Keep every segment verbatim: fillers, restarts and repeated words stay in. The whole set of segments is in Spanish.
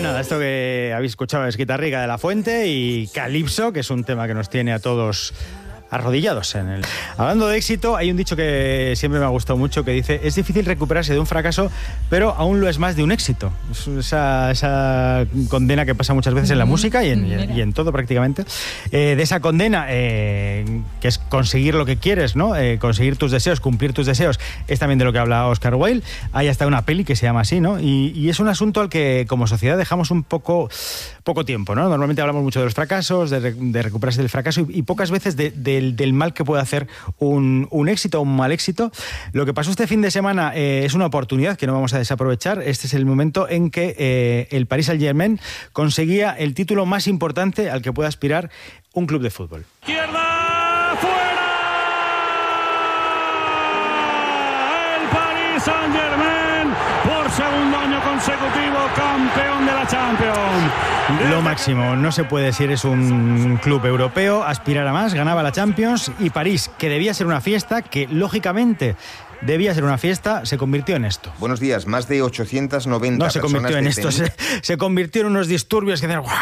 nada, esto que habéis escuchado es Guitarrica de la Fuente y Calipso, que es un tema que nos tiene a todos arrodillados en el... Hablando de éxito, hay un dicho que siempre me ha gustado mucho que dice: es difícil recuperarse de un fracaso, pero aún lo es más de un éxito. Es esa, esa condena que pasa muchas veces en la música y en, y en, y en todo prácticamente. Eh, de esa condena, eh, que es conseguir lo que quieres, ¿no? Eh, conseguir tus deseos, cumplir tus deseos, es también de lo que habla Oscar Wilde. Hay hasta una peli que se llama así, ¿no? Y, y es un asunto al que como sociedad dejamos un poco, poco tiempo, ¿no? Normalmente hablamos mucho de los fracasos, de, de recuperarse del fracaso y, y pocas veces de, de Del, del mal que puede hacer un, un éxito o un mal éxito. Lo que pasó este fin de semana eh, es una oportunidad que no vamos a desaprovechar. Este es el momento en que eh, el Paris Saint-Germain conseguía el título más importante al que puede aspirar un club de fútbol. ¡Izquierda! ¡Fuera! El Paris Saint-Germain, por segundo año consecutivo, campeón de la Champions. Lo máximo, no se puede, si eres un club europeo, aspirar a más. Ganaba la Champions y París, que debía ser una fiesta, que lógicamente debía ser una fiesta, se convirtió en esto. Buenos días, más de ochocientas noventa No se convirtió en esto, se, se convirtió en unos disturbios que hacían...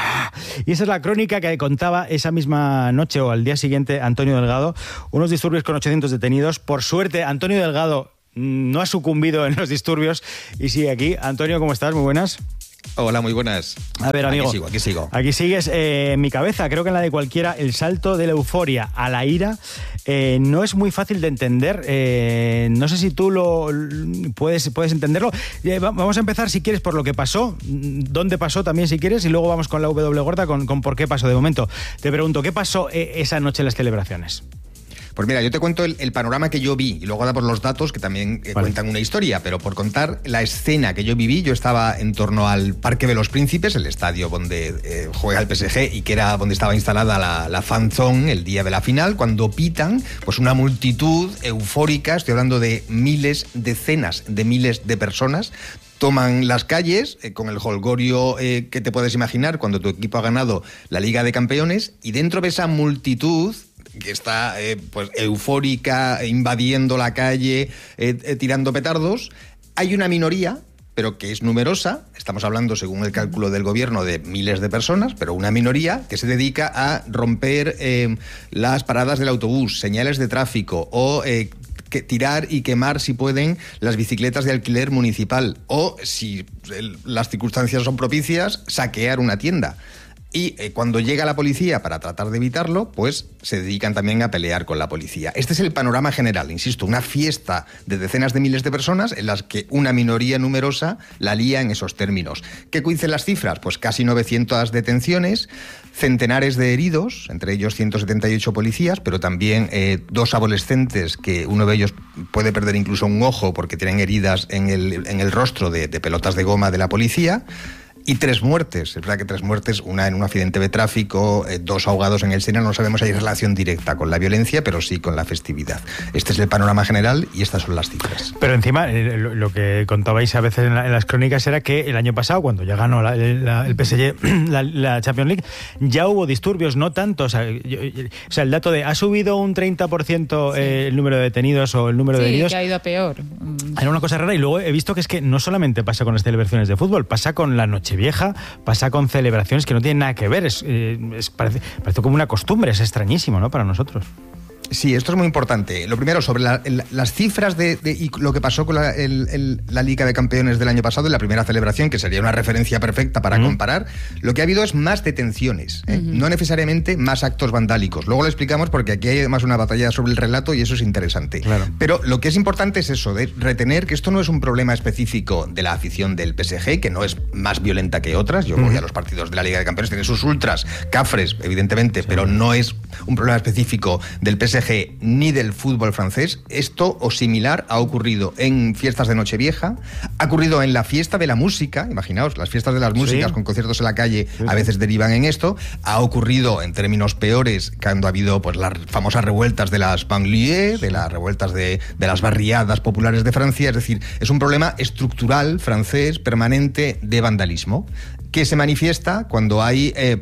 Y esa es la crónica que contaba esa misma noche o al día siguiente Antonio Delgado. Unos disturbios con ochocientos detenidos. Por suerte, Antonio Delgado no ha sucumbido en los disturbios y sigue aquí. Antonio, ¿cómo estás? Muy buenas. Hola, muy buenas. A ver, amigo. Aquí sigo, aquí sigo. Aquí sigues. Eh, en mi cabeza, creo que en la de cualquiera, el salto de la euforia a la ira eh, no es muy fácil de entender. Eh, no sé si tú lo puedes, puedes entenderlo. Eh, vamos a empezar, si quieres, por lo que pasó, dónde pasó también, si quieres, y luego vamos con la W gorda, con, con por qué pasó de momento. Te pregunto, ¿qué pasó eh, esa noche en las celebraciones? Pues mira, yo te cuento el, el panorama que yo vi y luego damos los datos que también eh, vale. cuentan una historia, pero por contar la escena que yo viví, yo estaba en torno al Parque de los Príncipes, el estadio donde eh, juega el P S G y que era donde estaba instalada la, la fan zone el día de la final, cuando pitan, pues una multitud eufórica, estoy hablando de miles, decenas de miles de personas, toman las calles eh, con el jolgorio eh, que te puedes imaginar cuando tu equipo ha ganado la Liga de Campeones, y dentro de esa multitud que está eh, pues eufórica, invadiendo la calle, eh, eh, tirando petardos, hay una minoría, pero que es numerosa, estamos hablando, según el cálculo del gobierno, de miles de personas, pero una minoría que se dedica a romper eh, las paradas del autobús, señales de tráfico o... Eh, que tirar y quemar, si pueden, las bicicletas de alquiler municipal o, si el, las circunstancias son propicias, saquear una tienda. Y eh, cuando llega la policía para tratar de evitarlo, pues se dedican también a pelear con la policía. Este es el panorama general, insisto, una fiesta de decenas de miles de personas en las que una minoría numerosa la lía en esos términos. ¿Qué dicen las cifras? Pues casi novecientas detenciones, centenares de heridos, entre ellos ciento setenta y ocho policías, pero también eh, dos adolescentes que uno de ellos puede perder incluso un ojo porque tienen heridas en el, en el rostro de, de pelotas de goma de la policía. Y tres muertes, es verdad que tres muertes, una en un accidente de tráfico, eh, dos ahogados en el Sena, no sabemos si hay relación directa con la violencia, pero sí con la festividad. Este es el panorama general y estas son las cifras. Pero encima, eh, lo, lo que contabais a veces en, la, en las crónicas era que el año pasado, cuando ya ganó la, la, el P S G la, la Champions League, ya hubo disturbios, no tanto. O sea, yo, yo, o sea el dato de ha subido un treinta por ciento eh, sí. el número de detenidos o el número sí, de heridos. Sí, que ha ido a peor. Era una cosa rara y luego he visto que es que no solamente pasa con las celebraciones de fútbol, pasa con la noche vieja, pasa con celebraciones que no tienen nada que ver, es, es, parece, parece como una costumbre, es extrañísimo, ¿no?, para nosotros. Sí, esto es muy importante. Lo primero, sobre la, el, las cifras de, de y lo que pasó con la, el, el, la Liga de Campeones del año pasado, en la primera celebración, que sería una referencia perfecta para uh-huh. comparar, lo que ha habido es más detenciones, ¿eh? uh-huh. no necesariamente más actos vandálicos. Luego lo explicamos porque aquí hay además una batalla sobre el relato y eso es interesante. Claro. Pero lo que es importante es eso, de retener que esto no es un problema específico de la afición del P S G, que no es más violenta que otras. Yo uh-huh. voy a los partidos de la Liga de Campeones, tiene sus ultras, cafres, evidentemente, sí. pero no es un problema específico del P S G ni del fútbol francés. Esto o similar ha ocurrido en fiestas de Nochevieja, ha ocurrido en la fiesta de la música, imaginaos, las fiestas de las músicas sí. con conciertos en la calle sí, a veces sí. derivan en esto, ha ocurrido en términos peores cuando ha habido pues las famosas revueltas de las banlieues, de las revueltas de, de las barriadas populares de Francia, es decir, es un problema estructural francés permanente de vandalismo que se manifiesta cuando hay eh,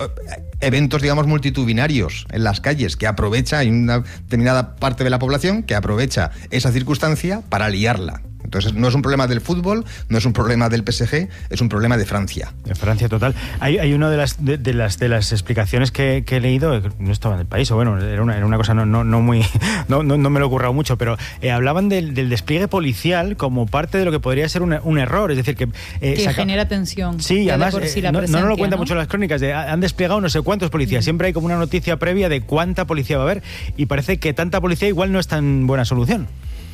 eventos, digamos, multitudinarios en las calles, que aprovecha, hay una determinada parte de la población que aprovecha esa circunstancia para liarla. Entonces no es un problema del fútbol, no es un problema del P S G, es un problema de Francia. De Francia, total. Hay, hay una de las de, de las de las explicaciones que, que he leído, no estaba en El País, o bueno, era una, era una cosa no, no, no muy no, no, no me lo he currado mucho, pero eh, hablaban del, del despliegue policial como parte de lo que podría ser un, un error, es decir, que... Eh, que saca... genera tensión. Sí, además, por sí eh, la no, presencia, no nos lo cuentan ¿no? mucho las crónicas, de, han desplegado no sé cuántos policías, mm. siempre hay como una noticia previa de cuánta policía va a haber, y parece que tanta policía igual no es tan buena solución.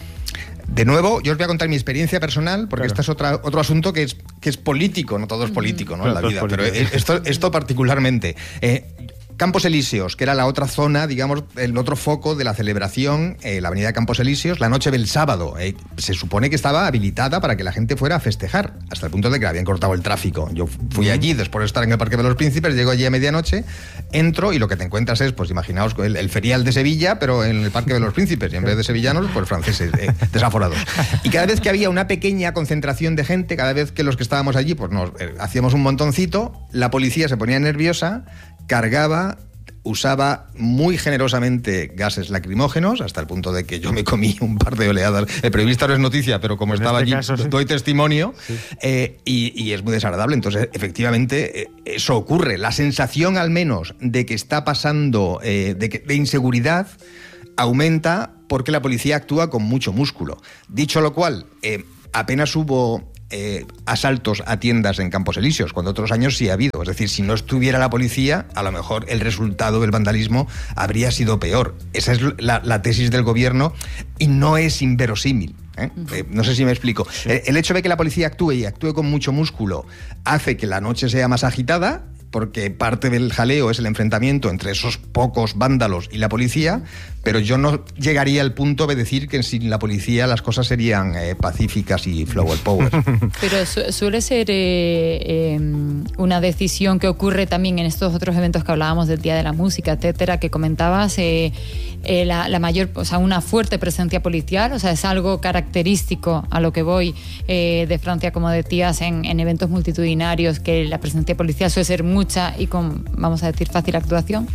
De nuevo, yo os voy a contar mi experiencia personal, porque claro. este es otra, otro asunto que es, que es político, no todo es político, ¿no? Claro, en la vida, pero esto, esto particularmente. Eh, Campos Elíseos, que era la otra zona, digamos, el otro foco de la celebración, eh, la avenida Campos Elíseos, la noche del sábado. Eh, se supone que estaba habilitada para que la gente fuera a festejar, hasta el punto de que le habían cortado el tráfico. Yo fui allí, después de estar en el Parque de los Príncipes, llego allí a medianoche, entro y lo que te encuentras es, pues imaginaos, el, el ferial de Sevilla, pero en el Parque de los Príncipes, y en vez de sevillanos, pues franceses, eh, desaforados. Y cada vez que había una pequeña concentración de gente, cada vez que los que estábamos allí, pues nos eh, hacíamos un montoncito, la policía se ponía nerviosa, cargaba, usaba muy generosamente gases lacrimógenos, hasta el punto de que yo me comí un par de oleadas. El periodista no es noticia, pero como en estaba este allí, caso, sí. doy testimonio, sí. eh, y, y es muy desagradable. Entonces, efectivamente, eh, eso ocurre. La sensación, al menos, de que está pasando, eh, de, que, de inseguridad, aumenta porque la policía actúa con mucho músculo. Dicho lo cual, eh, apenas hubo... Eh, asaltos a tiendas en Campos Elíseos, cuando otros años sí ha habido. Es decir, si no estuviera la policía, a lo mejor el resultado del vandalismo habría sido peor. Esa es la, la tesis del gobierno y no es inverosímil. ¿eh? Eh, no sé si me explico. Sí. El, el hecho de que la policía actúe y actúe con mucho músculo hace que la noche sea más agitada, porque parte del jaleo es el enfrentamiento entre esos pocos vándalos y la policía, pero yo no llegaría al punto de decir que sin la policía las cosas serían eh, pacíficas y flower power. Pero su suele ser eh, eh, una decisión que ocurre también en estos otros eventos que hablábamos del Día de la Música, etcétera, que comentabas, eh, eh, la, la mayor, o sea, una fuerte presencia policial, o sea, es algo característico a lo que voy eh, de Francia, como decías, en, en eventos multitudinarios, que la presencia policial suele ser mucha y con, vamos a decir, fácil actuación.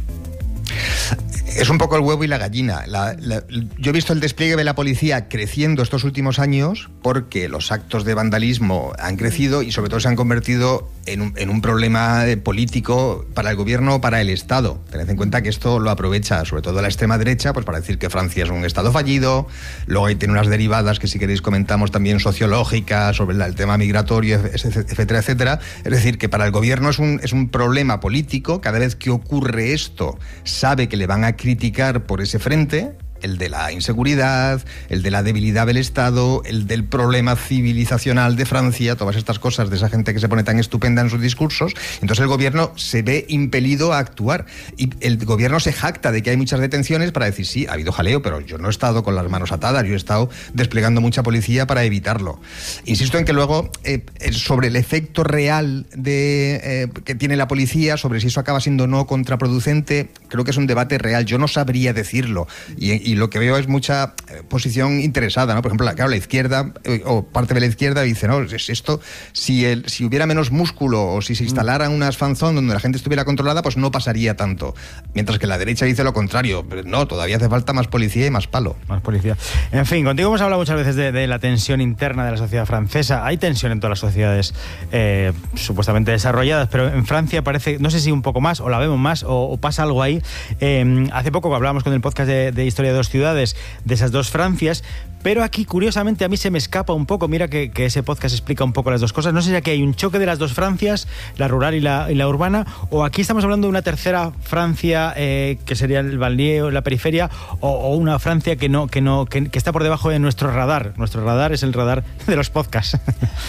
Es un poco el huevo y la gallina. La, la, yo he visto el despliegue de la policía creciendo estos últimos años porque los actos de vandalismo han crecido y sobre todo se han convertido en un, en un problema político para el gobierno o para el Estado. Tened en cuenta que esto lo aprovecha sobre todo la extrema derecha, pues para decir que Francia es un Estado fallido. Luego ahí tiene unas derivadas que si queréis comentamos también sociológicas sobre la, el tema migratorio, etcétera, etcétera. Es decir, que para el gobierno es un, es un problema político. Cada vez que ocurre esto sabe que le van a criticar por ese frente, el de la inseguridad, el de la debilidad del Estado, el del problema civilizacional de Francia, todas estas cosas de esa gente que se pone tan estupenda en sus discursos. Entonces el gobierno se ve impelido a actuar y el gobierno se jacta de que hay muchas detenciones para decir, sí, ha habido jaleo, pero yo no he estado con las manos atadas, yo he estado desplegando mucha policía para evitarlo. Insisto en que luego, eh, sobre el efecto real de, eh, que tiene la policía, sobre si eso acaba siendo o no contraproducente, creo que es un debate real. Yo no sabría decirlo y, y lo que veo es mucha eh, posición interesada, ¿no? Por ejemplo, la, claro, la izquierda eh, o parte de la izquierda dice, no, es esto, si, el, si hubiera menos músculo o si se instalaran unas fanzón donde la gente estuviera controlada, pues no pasaría tanto. Mientras que la derecha dice lo contrario, no, todavía hace falta más policía y más palo. Más policía. En fin, contigo hemos hablado muchas veces de, de la tensión interna de la sociedad francesa. Hay tensión en todas las sociedades eh, supuestamente desarrolladas, pero en Francia parece, no sé si un poco más, o la vemos más, o, o pasa algo ahí. Eh, hace poco que hablábamos con el podcast de, de Historia de dos ciudades, de esas dos Francias, pero aquí curiosamente a mí se me escapa un poco, mira que, que ese podcast explica un poco las dos cosas, no sé si aquí hay un choque de las dos Francias, la rural y la, y la urbana, o aquí estamos hablando de una tercera Francia eh, que sería el banlieue, la periferia, o, o una Francia que no, que no, que, que está por debajo de nuestro radar. Nuestro radar es el radar de los podcasts.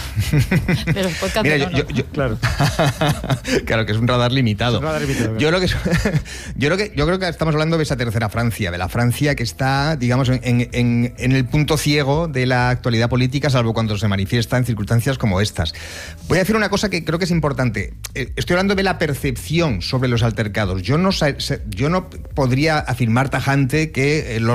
De los podcasts. Mira, de yo, no, yo, no. yo, claro. Claro que es un radar limitado. Es un radar limitado, claro. Yo creo que yo creo que yo creo que estamos hablando de esa tercera Francia, de la Francia que está, digamos, en, en, en el punto ciego de la actualidad política, salvo cuando se manifiesta en circunstancias como estas. Voy a decir una cosa que creo que es importante. Estoy hablando de la percepción sobre los altercados. Yo no, yo no podría afirmar tajante que los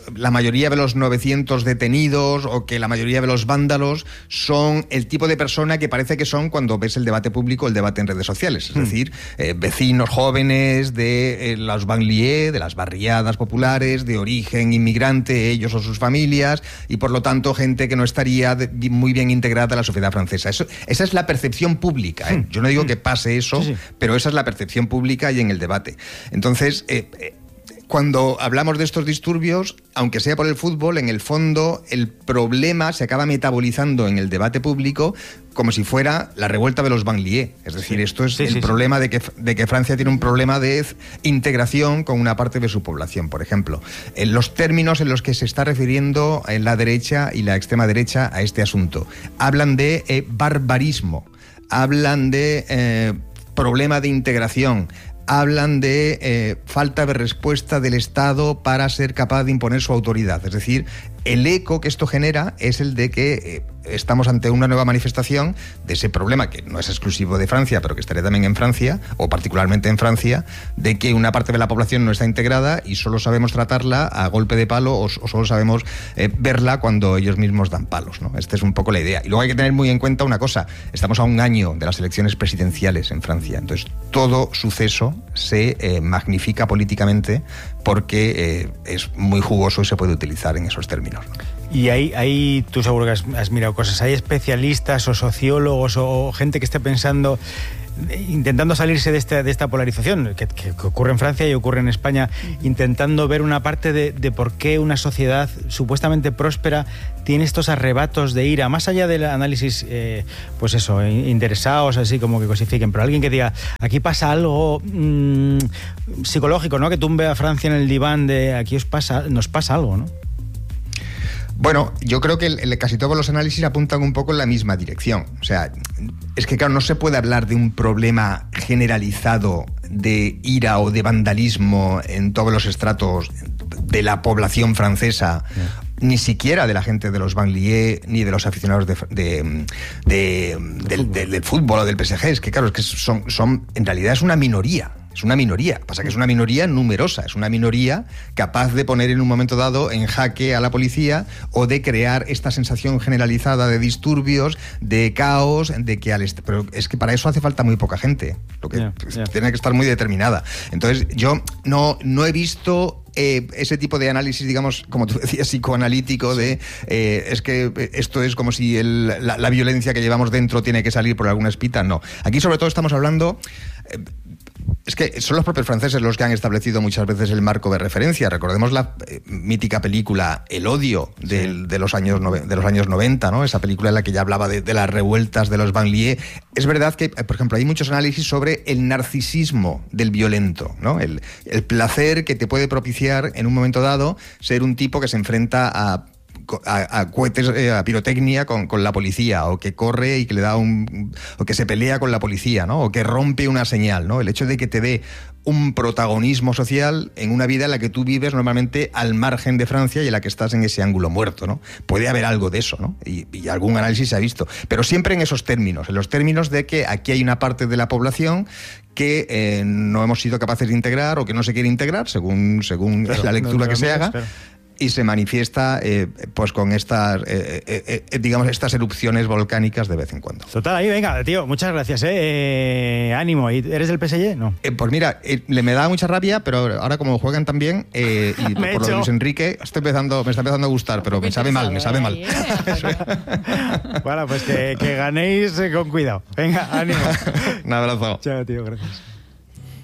la mayoría de los novecientos detenidos o que la mayoría de los vándalos son el tipo de persona que parece que son cuando ves el debate público, el debate en redes sociales. Es mm. decir, eh, vecinos jóvenes de eh, los banlieues, de las barriadas populares, de origen inmigrante, ellos o sus familias, y por lo tanto gente que no estaría de, muy bien integrada a la sociedad francesa. Eso, esa es la percepción pública, ¿eh? Yo no digo que pase eso, sí, sí. pero esa es la percepción pública y en el debate. Entonces, eh, eh, cuando hablamos de estos disturbios, aunque sea por el fútbol, en el fondo el problema se acaba metabolizando en el debate público como si fuera la revuelta de los banlieues. Es decir, sí. esto es sí, el sí, problema sí. De, que, de que Francia tiene un problema de integración con una parte de su población, por ejemplo. En los términos en los que se está refiriendo en la derecha y la extrema derecha a este asunto. Hablan de eh, barbarismo, hablan de eh, problema de integración, hablan de eh, falta de respuesta del Estado para ser capaz de imponer su autoridad. Es decir, el eco que esto genera es el de que eh, estamos ante una nueva manifestación de ese problema, que no es exclusivo de Francia, pero que estaría también en Francia, o particularmente en Francia, de que una parte de la población no está integrada y solo sabemos tratarla a golpe de palo o, o solo sabemos eh, verla cuando ellos mismos dan palos, ¿no? Esta es un poco la idea. Y luego hay que tener muy en cuenta una cosa, estamos a un año de las elecciones presidenciales en Francia, entonces todo suceso se eh, magnifica políticamente porque eh, es muy jugoso y se puede utilizar en esos términos, ¿no? Y ahí, ahí tú seguro que has, has mirado cosas. ¿Hay especialistas o sociólogos o gente que esté pensando, intentando salirse de, este, de esta polarización que, que, que ocurre en Francia y ocurre en España, intentando ver una parte de, de por qué una sociedad supuestamente próspera tiene estos arrebatos de ira, más allá del análisis, eh, pues eso, interesados, así como que cosifiquen, pero alguien que diga, aquí pasa algo mmm, psicológico, ¿no? Que tumbe a Francia en el diván de aquí os pasa, nos pasa algo, ¿no? Bueno, yo creo que el, el, casi todos los análisis apuntan un poco en la misma dirección. O sea, es que claro, no se puede hablar de un problema generalizado de ira o de vandalismo en todos los estratos de la población francesa, yeah. ni siquiera de la gente de los banlieues, ni de los aficionados de, de, de, del, del, del fútbol o del P S G. Es que claro, es que son, son en realidad es una minoría. Es una minoría, pasa que es una minoría numerosa, es una minoría capaz de poner en un momento dado en jaque a la policía o de crear esta sensación generalizada de disturbios, de caos, de que al est- pero es que para eso hace falta muy poca gente, lo que yeah, yeah. tiene que estar muy determinada. Entonces yo no, no he visto Eh, ese tipo de análisis, digamos, como tú decías, psicoanalítico de eh, es que esto es como si el, la, la violencia que llevamos dentro tiene que salir por alguna espita. No, aquí sobre todo estamos hablando eh, es que son los propios franceses los que han establecido muchas veces el marco de referencia. Recordemos la eh, mítica película El odio del, sí. de, los años nove, de los años noventa, ¿no? Esa película en la que ya hablaba de, de las revueltas de los banlieues. Es verdad que, por ejemplo, hay muchos análisis sobre el narcisismo del violento, ¿no? El, el placer que te puede propiciar en un momento dado ser un tipo que se enfrenta a A, a cohetes, eh, a pirotecnia con, con la policía, o que corre y que le da un, o que se pelea con la policía, ¿no? O que rompe una señal, ¿no? El hecho de que te dé un protagonismo social en una vida en la que tú vives normalmente al margen de Francia y en la que estás en ese ángulo muerto, ¿no? Puede haber algo de eso, ¿no? Y, y algún análisis se ha visto, pero siempre en esos términos, en los términos de que aquí hay una parte de la población que eh, no hemos sido capaces de integrar o que no se quiere integrar, según, según claro, la lectura que se haga. Pero... y se manifiesta eh, pues con estas eh, eh, eh, digamos estas erupciones volcánicas de vez en cuando. Total, ahí venga, tío, muchas gracias, eh, eh ánimo. ¿Y eres del P S G? No. Eh, pues mira, eh, le me da mucha rabia, pero ahora como juegan tan bien eh, y por lo de Luis Enrique estoy empezando, me está empezando a gustar, pero me sabe mal, me sabe mal. Bueno, pues que, que ganéis con cuidado. Venga, ánimo. Un abrazo. Chao, tío, gracias.